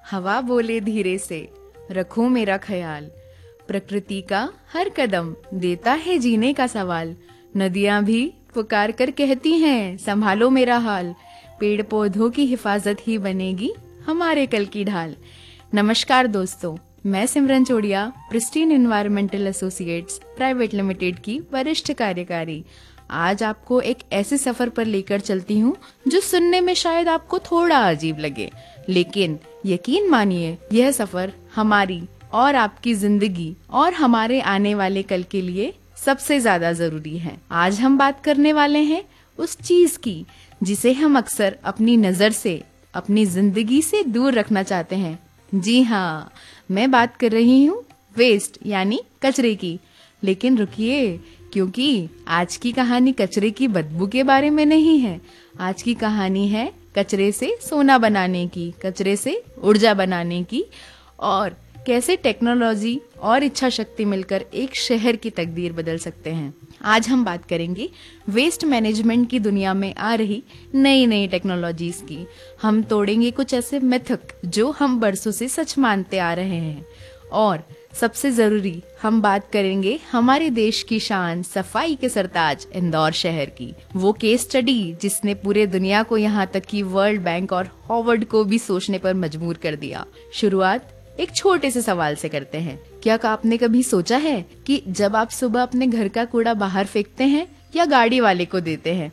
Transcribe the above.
हवा बोले धीरे से, रखो मेरा ख्याल। प्रकृति का हर कदम देता है जीने का सवाल। नदियां भी पुकार कर कहती हैं, संभालो मेरा हाल। पेड़ पौधों की हिफाजत ही बनेगी हमारे कल की ढाल। नमस्कार दोस्तों, मैं सिमरन चोड़िया, pristine environmental associates private limited की वरिष्ठ कार्यकारी आज आपको एक ऐसे सफर पर लेकर चलती हूँ जो सुनने में शायद आपको थोड़ा अजीब लगे, लेकिन यकीन मानिए यह सफर हमारी और आपकी जिंदगी और हमारे आने वाले कल के लिए सबसे ज्यादा जरूरी है। आज हम बात करने वाले हैं उस चीज की जिसे हम अक्सर अपनी नजर से, अपनी जिंदगी से दूर रखना चाहते हैं। जी हाँ, मैं बात कर रही हूँ वेस्ट यानी कचरे की। लेकिन रुकिए, क्योंकि आज की कहानी कचरे की बदबू के बारे में नहीं है। आज की कहानी है कचरे से सोना बनाने की, कचरे से ऊर्जा बनाने की, और कैसे टेक्नोलॉजी और इच्छा शक्ति मिलकर एक शहर की तकदीर बदल सकते हैं। आज हम बात करेंगे वेस्ट मैनेजमेंट की दुनिया में आ रही नई नई टेक्नोलॉजीज की। हम तोड़ेंगे कुछ ऐसे मिथक जो हम बरसों से सच मानते आ रहे हैं, और सबसे जरूरी हम बात करेंगे हमारे देश की शान, सफाई के सरताज इंदौर शहर की। वो केस स्टडी जिसने पूरे दुनिया को यहाँ तक कि वर्ल्ड बैंक और हार्वर्ड को भी सोचने पर मजबूर कर दिया। शुरुआत एक छोटे से सवाल से करते हैं। क्या आपने कभी सोचा है कि जब आप सुबह अपने घर का कूड़ा बाहर फेंकते हैं या गाड़ी वाले को देते हैं,